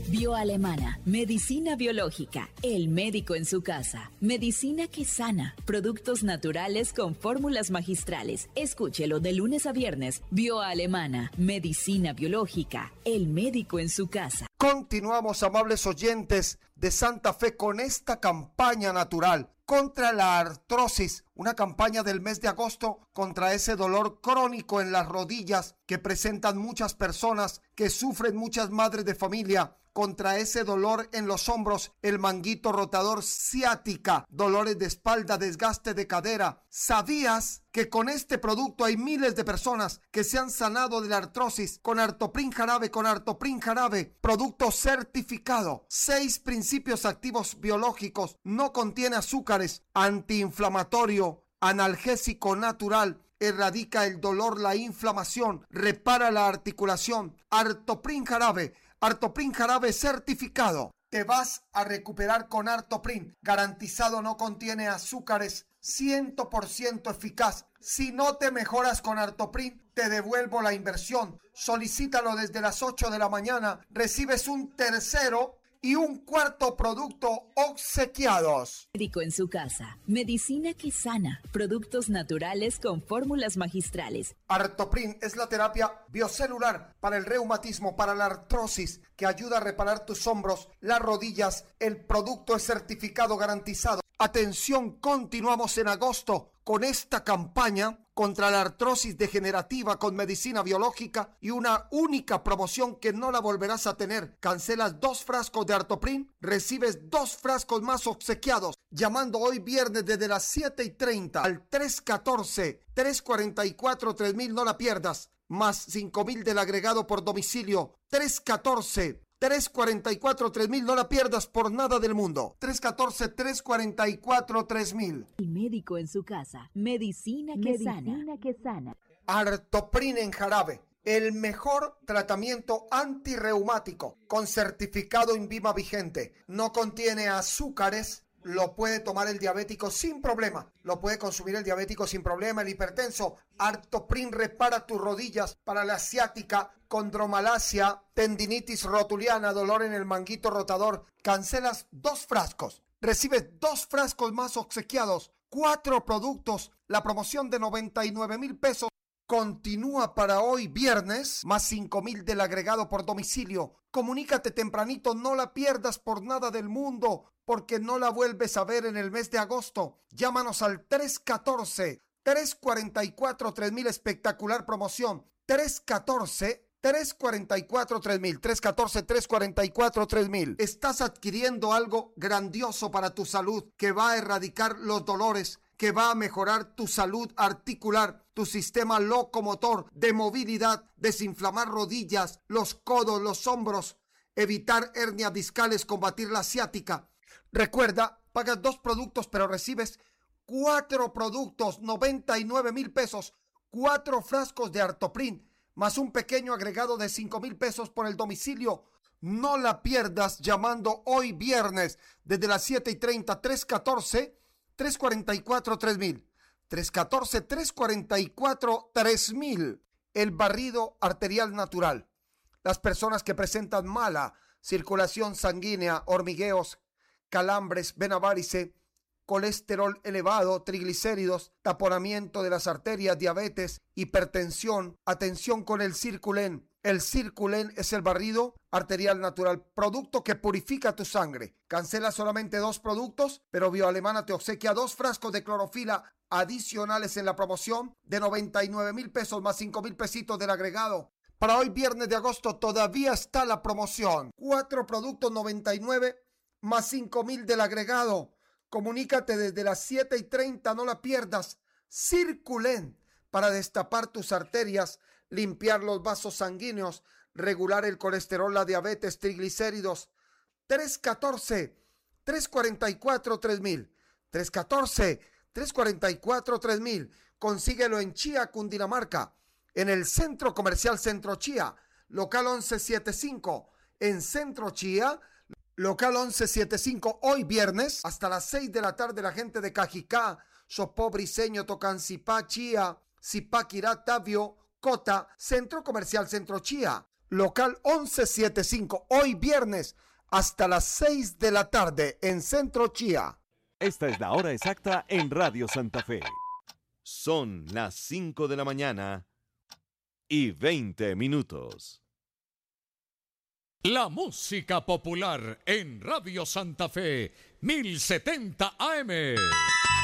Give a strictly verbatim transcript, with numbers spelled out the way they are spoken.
Bioalemana, medicina biológica, el médico en su casa, medicina que sana, productos naturales con fórmulas magistrales. Escúchelo de lunes a viernes. Bioalemana, medicina biológica, el médico en su casa. Continuamos, amables oyentes de Santa Fe, con esta campaña natural contra la artrosis, una campaña del mes de agosto contra ese dolor crónico en las rodillas que presentan muchas personas, que sufren muchas madres de familia, contra ese dolor en los hombros, el manguito rotador, ciática, dolores de espalda, desgaste de cadera. ¿Sabías que con este producto hay miles de personas que se han sanado de la artrosis con Artoprin Jarabe, con Artoprin Jarabe, producto certificado, seis principios activos biológicos, no contiene azúcares, antiinflamatorio, analgésico natural, erradica el dolor, la inflamación, repara la articulación? Artoprin Jarabe, Artoprin Jarabe certificado. Te vas a recuperar con Artoprin, garantizado, no contiene azúcares, cien por ciento eficaz. Si no te mejoras con Artoprin, te devuelvo la inversión. Solicítalo desde las ocho de la mañana, recibes un tercero y un cuarto producto obsequiados. Médico en su casa, medicina que sana, productos naturales con fórmulas magistrales. Artoprin es la terapia biocelular para el reumatismo, para la artrosis, que ayuda a reparar tus hombros, las rodillas. El producto es certificado, garantizado. Atención, continuamos en agosto con esta campaña contra la artrosis degenerativa con medicina biológica y una única promoción que no la volverás a tener. Cancelas dos frascos de Artoprin, recibes dos frascos más obsequiados. Llamando hoy viernes desde las siete y treinta al tres uno cuatro, tres cuatro cuatro, tres mil, no la pierdas. Más cinco mil del agregado por domicilio. tres uno cuatro, tres cuatro cuatro, tres mil, no la pierdas por nada del mundo. tres uno cuatro, tres cuatro cuatro, tres mil. El médico en su casa, medicina que medicina sana. que sana. Artoprin en jarabe, el mejor tratamiento antirreumático con certificado INVIMA vigente. No contiene azúcares. Lo puede tomar el diabético sin problema. Lo puede consumir el diabético sin problema, el hipertenso. Artoprin repara tus rodillas para la ciática, condromalacia, tendinitis rotuliana, dolor en el manguito rotador. Cancelas dos frascos, recibes dos frascos más obsequiados, cuatro productos. La promoción de noventa y nueve mil pesos continúa para hoy viernes, más cinco mil del agregado por domicilio. Comunícate tempranito, no la pierdas por nada del mundo, porque no la vuelves a ver en el mes de agosto. Llámanos al tres uno cuatro, tres cuatro cuatro, tres mil, espectacular promoción. tres uno cuatro, tres cuatro cuatro, tres mil, tres uno cuatro, tres cuatro cuatro, tres mil. Estás adquiriendo algo grandioso para tu salud que va a erradicar los dolores, que va a mejorar tu salud articular, tu sistema locomotor, de movilidad, desinflamar rodillas, los codos, los hombros, evitar hernias discales, combatir la ciática. Recuerda, pagas dos productos pero recibes cuatro productos, noventa y nueve mil pesos, cuatro frascos de Artoprin, más un pequeño agregado de cinco mil pesos por el domicilio. No la pierdas llamando hoy viernes desde las siete y treinta, tres uno cuatro, tres cuatro cuatro, tres mil, tres uno cuatro, tres cuatro cuatro, tres mil. El barrido arterial natural. Las personas que presentan mala circulación sanguínea, hormigueos, calambres, vena varice, colesterol elevado, triglicéridos, taponamiento de las arterias, diabetes, hipertensión. Atención con el Circulen. El Circulen es el barrido arterial natural, producto que purifica tu sangre. Cancela solamente dos productos, pero Bioalemana te obsequia dos frascos de clorofila adicionales en la promoción de noventa y nueve mil pesos más cinco mil pesitos del agregado. Para hoy viernes de agosto todavía está la promoción. Cuatro productos noventa y nueve más cinco mil del agregado. Comunícate desde las siete y treinta, no la pierdas. Circulen para destapar tus arterias, limpiar los vasos sanguíneos, regular el colesterol, la diabetes, triglicéridos. tres uno cuatro, tres cuatro cuatro, tres mil. tres uno cuatro, tres cuatro cuatro, tres mil. Consíguelo en Chía, Cundinamarca, en el Centro Comercial Centro Chía, local once setenta y cinco. En Centro Chía, local once setenta y cinco, hoy viernes, hasta las seis de la tarde, la gente de Cajicá, Sopó, Briseño, Tocancipá, Chía, Zipaquirá, Tabio, Cota, Centro Comercial Centro Chía. local once setenta y cinco, hoy viernes hasta las seis de la tarde en Centro Chía. Esta es la hora exacta en Radio Santa Fe. Son las cinco de la mañana y veinte minutos. La música popular en Radio Santa Fe, mil setenta A M.